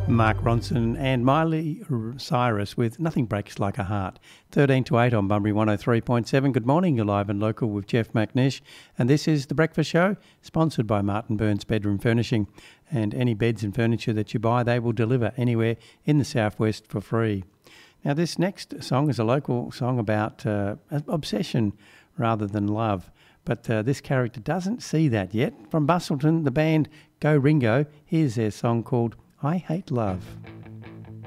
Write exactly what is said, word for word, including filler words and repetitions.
Mark Ronson and Miley Cyrus with Nothing Breaks Like a Heart. thirteen to eight on Bunbury one oh three point seven. Good morning, you're live and local with Jeff McNish. And this is The Breakfast Show, sponsored by Martin Burns Bedroom Furnishing. And any beds and furniture that you buy, they will deliver anywhere in the southwest for free. Now, this next song is a local song about uh, obsession rather than love. But uh, this character doesn't see that yet. From Bustleton, the band Go Ringo, here's their song called I Hate Love.